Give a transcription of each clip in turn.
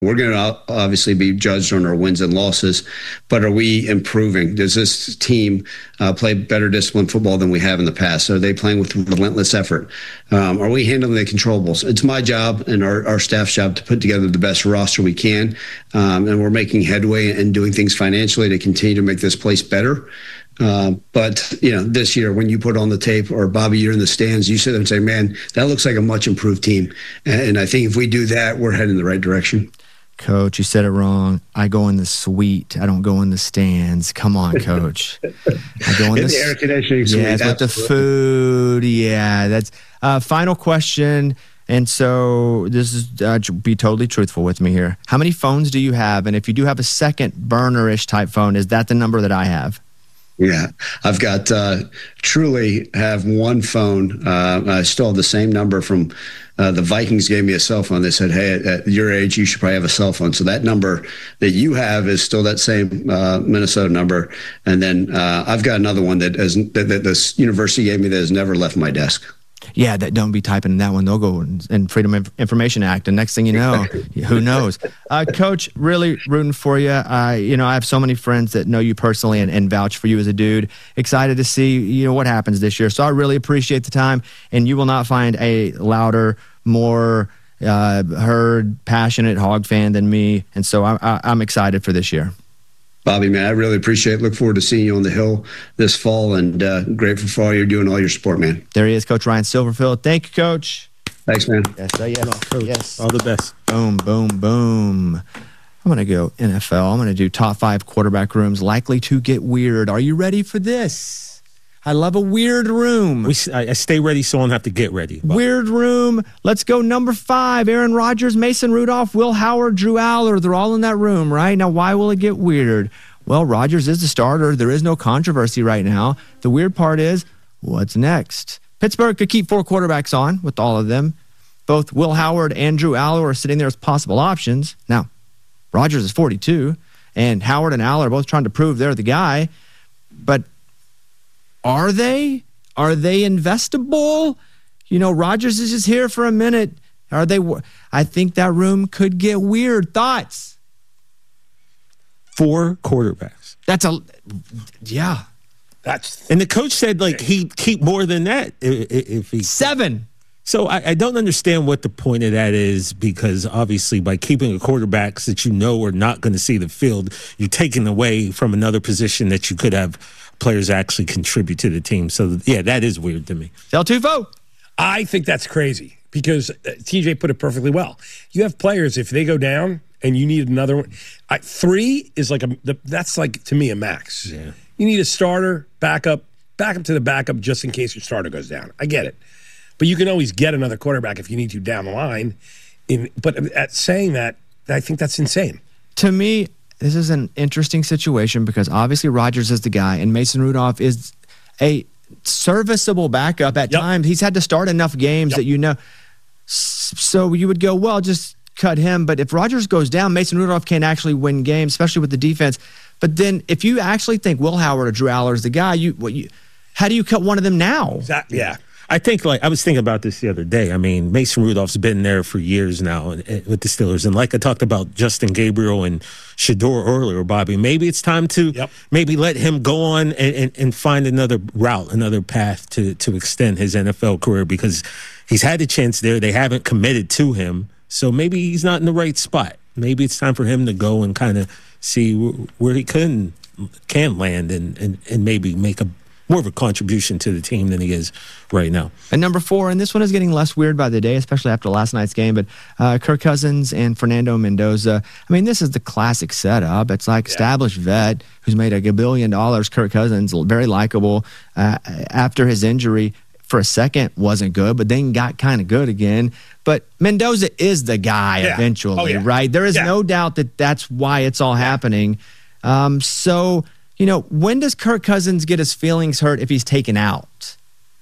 We're going to obviously be judged on our wins and losses, but are we improving? Does this team play better disciplined football than we have in the past? Are they playing with relentless effort? Are we handling the controllables? It's my job and our staff's job to put together the best roster we can, and we're making headway and doing things financially to continue to make this place better. But, this year, when you put on the tape, or Bobby, you're in the stands, you sit there and say, man, that looks like a much improved team. And I think if we do that, we're heading in the right direction. Coach, you said it wrong. I go in the suite. I don't go in the stands. Come on, Coach. I go in the air conditioning suite. Yeah, with the food. Yeah, that's final question. And so this is be totally truthful with me here. How many phones do you have? And if you do have a second burner-ish type phone, is that the number that I have? Yeah, I've got truly have one phone. I still have the same number from the Vikings gave me a cell phone. They said, hey, at your age, you should probably have a cell phone. So that number that you have is still that same Minnesota number. And then I've got another one that this university gave me that has never left my desk. Yeah, don't be typing that one. They'll go in Freedom of Information Act, and next thing you know, who knows? Coach, really rooting for you. I have so many friends that know you personally and vouch for you as a dude. Excited to see what happens this year. So I really appreciate the time, and you will not find a louder, more heard, passionate Hog fan than me. And so I'm excited for this year. Bobby, man, I really appreciate it. Look forward to seeing you on the Hill this fall, and grateful for all you're doing, all your support, man. There he is, Coach Ryan Silverfield. Thank you, Coach. Thanks, man. Yes. All the best. Boom, boom, boom. I'm going to go NFL. I'm going to do top 5 quarterback rooms likely to get weird. Are you ready for this? I love a weird room. I stay ready so I don't have to get ready. Weird room. Let's go number 5. Aaron Rodgers, Mason Rudolph, Will Howard, Drew Aller. They're all in that room, right? Now, why will it get weird? Well, Rodgers is the starter. There is no controversy right now. The weird part is, what's next? Pittsburgh could keep 4 quarterbacks on with all of them. Both Will Howard and Drew Aller are sitting there as possible options. Now, Rodgers is 42, and Howard and Aller are both trying to prove they're the guy. But are they? Are they investable? Rodgers is just here for a minute. Are they? I think that room could get weird. Thoughts? 4 quarterbacks. Yeah. And the coach said he'd keep more than that if he 7. So I don't understand what the point of that is, because obviously by keeping a quarterbacks that are not going to see the field, you're taking away from another position that you could have players actually contribute to the team. So, yeah, that is weird to me. Del Tufo? I think that's crazy because TJ put it perfectly well. You have players, if they go down and you need another one, 3 is that's to me a max. Yeah. You need a starter, backup to the backup just in case your starter goes down. I get it. But you can always get another quarterback if you need to down the line. But at saying that, I think that's insane. To me, this is an interesting situation because obviously Rodgers is the guy and Mason Rudolph is a serviceable backup at times. He's had to start enough games that So you would go, well, just cut him. But if Rodgers goes down, Mason Rudolph can't actually win games, especially with the defense. But then if you actually think Will Howard or Drew Aller is the guy, how do you cut one of them now? Exactly. Yeah. I think, I was thinking about this the other day. I mean, Mason Rudolph's been there for years now with the Steelers. And like I talked about Justin Gabriel and Shedeur earlier, Bobby, maybe it's time to maybe let him go on and find another route, another path to extend his NFL career, because he's had a chance there. They haven't committed to him. So maybe he's not in the right spot. Maybe it's time for him to go and kind of see where he can land and maybe make more of a contribution to the team than he is right now. And number 4, and this one is getting less weird by the day, especially after last night's game, but Kirk Cousins and Fernando Mendoza. I mean, this is the classic setup. It's like established vet who's made $1 billion. Kirk Cousins, very likable. After his injury, for a second, wasn't good, but then got kind of good again. But Mendoza is the guy eventually, right? There is no doubt that that's why it's all happening. So, when does Kirk Cousins get his feelings hurt if he's taken out?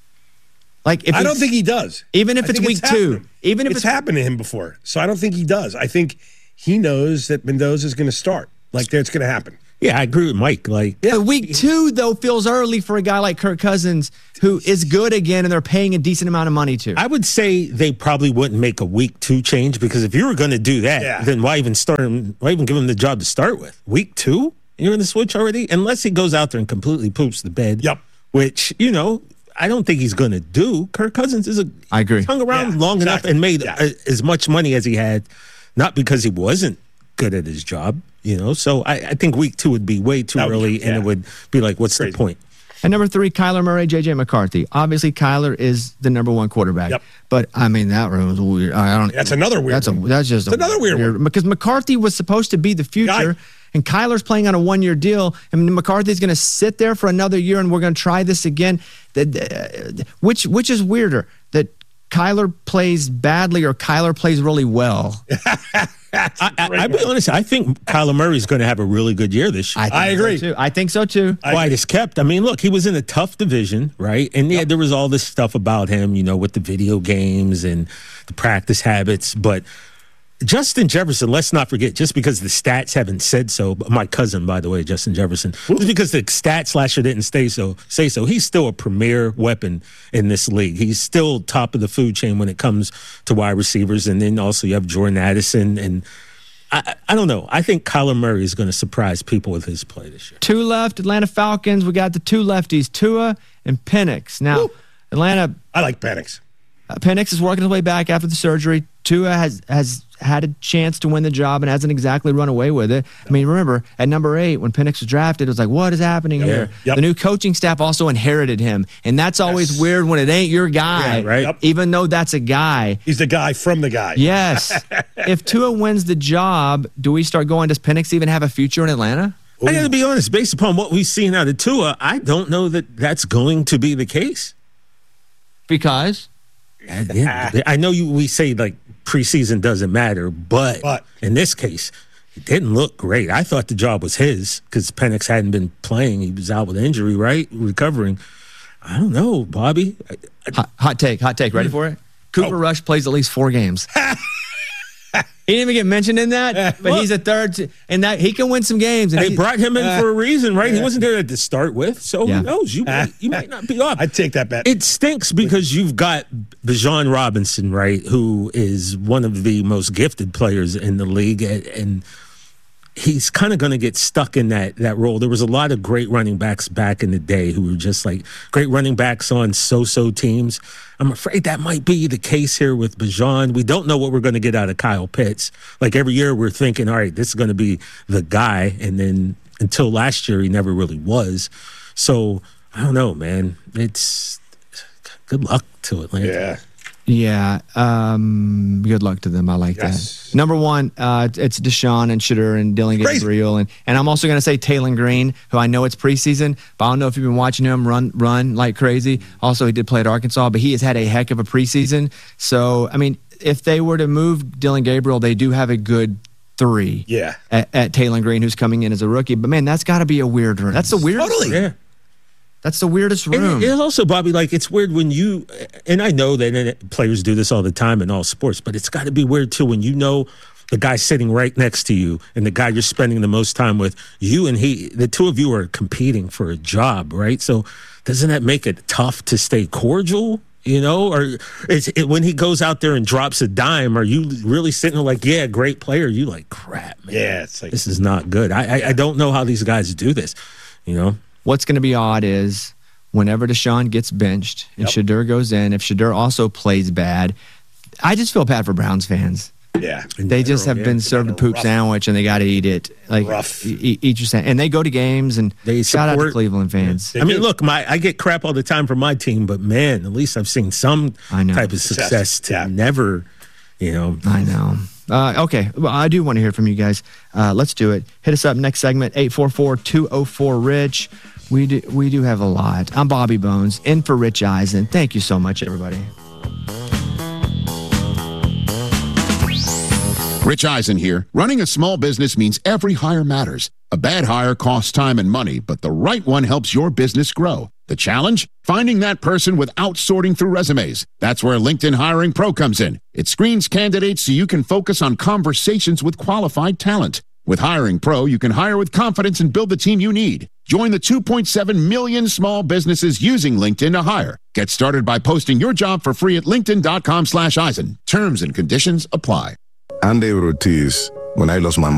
I don't think he does. Even if it's week 2. Even if it's happened to him before. So I don't think he does. I think he knows that Mendoza is going to start. It's going to happen. Yeah, I agree with Mike. Week 2, though, feels early for a guy like Kirk Cousins, who is good again, and they're paying a decent amount of money to. I would say they probably wouldn't make a week 2 change, because if you were going to do that, then why even start him? Why even give him the job to start with? Week 2, you're going to switch already, unless he goes out there and completely poops the bed. Yep. Which I don't think he's going to do. Kirk Cousins I agree. hung around long enough and made as much money as he had, not because he wasn't good at his job. So I think week 2 would be way too early, and it would be like, what's the point? And number 3, Kyler Murray, J.J. McCarthy. Obviously, Kyler is the number 1 quarterback. Yep. But, I mean, that room is weird. That's another weird one. That's just another weird one. Because McCarthy was supposed to be the future, and Kyler's playing on a 1-year deal, and McCarthy's going to sit there for another year, and we're going to try this again. Which is weirder, that Kyler plays badly or Kyler plays really well? I'll be honest. I think Kyler Murray's going to have a really good year this year. I agree. I think so too. Quiet as kept. I mean, look, he was in a tough division, right? And there was all this stuff about him, with the video games and the practice habits. But Justin Jefferson, let's not forget, just because the stats haven't said so, but my cousin, by the way, Justin Jefferson, just because the stats last year didn't say so, he's still a premier weapon in this league. He's still top of the food chain when it comes to wide receivers. And then also you have Jordan Addison. And I don't know. I think Kyler Murray is going to surprise people with his play this year. 2 left, Atlanta Falcons. We got the 2 lefties, Tua and Penix. Now, Atlanta. I like Penix. Penix is working his way back after the surgery. Tua has had a chance to win the job and hasn't exactly run away with it. I mean, remember, at number 8, when Penix was drafted, it was like, what is happening here? Yep. The new coaching staff also inherited him, and that's always weird when it ain't your guy, right? Yep. Even though that's a guy. He's the guy from the guy. Yes. If Tua wins the job, do we start going, does Penix even have a future in Atlanta? I got to be honest, based upon what we've seen out of Tua, I don't know that that's going to be the case. Because? I know we say like preseason doesn't matter, but in this case, it didn't look great. I thought the job was his because Penix hadn't been playing. He was out with injury, right? Recovering. I don't know, Bobby. Hot take. Ready for it? Cooper Rush plays at least 4 games. He didn't even get mentioned in that, but he's a third, and that he can win some games. And they brought him in for a reason, right? He wasn't there to start with, so who knows? You might not be off. I'd take that bet. It stinks because you've got Bijan Robinson, right, who is one of the most gifted players in the league, and he's kind of going to get stuck in that role. There was a lot of great running backs back in the day who were just like great running backs on so-so teams. I'm afraid that might be the case here with Bijan. We don't know what we're going to get out of Kyle Pitts. Like every year we're thinking, all right, this is going to be the guy. And then until last year, he never really was. So I don't know, man. It's good luck to Atlanta. Yeah. Good luck to them. I like that. Number 1, it's Deshaun and Shedeur and Dylan Gabriel. And I'm also going to say Taylon Green, who I know it's preseason, but I don't know if you've been watching him run like crazy. Also, he did play at Arkansas, but he has had a heck of a preseason. So, I mean, if they were to move Dylan Gabriel, they do have a good 3 at Taylon Green, who's coming in as a rookie. But, man, that's got to be a weird room. That's the weirdest. Totally. Yeah. That's the weirdest room. And it's also, Bobby, like it's weird when you, and I know that players do this all the time in all sports, but it's got to be weird too when you know the guy sitting right next to you and the guy you're spending the most time with, you and he, the two of you are competing for a job, right? So doesn't that make it tough to stay cordial? Or when he goes out there and drops a dime, are you really sitting there like, yeah, great player? You like, crap, man. Yeah, it's like, this is not good. I don't know how these guys do this, What's going to be odd is whenever Deshaun gets benched and Shedeur goes in, if Shedeur also plays bad, I just feel bad for Browns fans. Yeah. They just have been served a poop sandwich and they got to eat it. Like, eat your sandwich. And they go to games and shout out to Cleveland fans. I mean, look, I get crap all the time from my team, but man, at least I've seen some type of success to never, I know. Okay, well, I do want to hear from you guys. Let's do it. Hit us up next segment, 844-204-RICH. We do have a lot. I'm Bobby Bones, in for Rich Eisen. Thank you so much, everybody. Rich Eisen here. Running a small business means every hire matters. A bad hire costs time and money, but the right one helps your business grow. The challenge? Finding that person without sorting through resumes. That's where LinkedIn Hiring Pro comes in. It screens candidates so you can focus on conversations with qualified talent. With Hiring Pro, you can hire with confidence and build the team you need. Join the 2.7 million small businesses using LinkedIn to hire. Get started by posting your job for free at linkedin.com/Eisen. Terms and conditions apply. Andy Ortiz, when I lost my